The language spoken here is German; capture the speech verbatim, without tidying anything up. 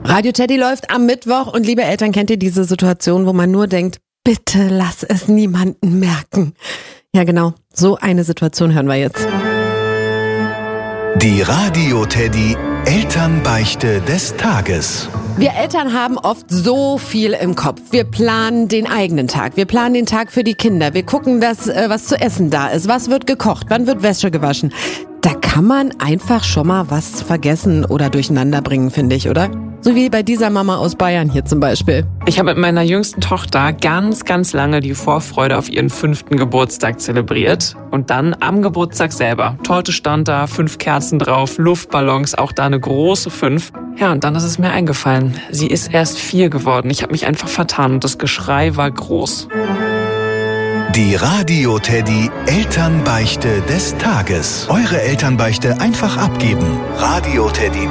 Radio Teddy läuft am Mittwoch und liebe Eltern, kennt ihr diese Situation, wo man nur denkt, bitte lass es niemanden merken. Ja genau, so eine Situation hören wir jetzt. Die Radio Teddy Elternbeichte des Tages. Wir Eltern haben oft so viel im Kopf. Wir planen den eigenen Tag. Wir planen den Tag für die Kinder. Wir gucken, dass äh, was zu essen da ist. Was wird gekocht? Wann wird Wäsche gewaschen? Da kann man einfach schon mal was vergessen oder durcheinander bringen, finde ich, oder? So wie bei dieser Mama aus Bayern hier zum Beispiel. Ich habe mit meiner jüngsten Tochter ganz, ganz lange die Vorfreude auf ihren fünften Geburtstag zelebriert. Und dann am Geburtstag selber. Torte stand da, fünf Kerzen drauf, Luftballons, auch da eine große fünf. Ja, und dann ist es mir eingefallen. Sie ist erst vier geworden. Ich habe mich einfach vertan und das Geschrei war groß. Die Radio Teddy Elternbeichte des Tages. Eure Elternbeichte einfach abgeben. Radio Teddy.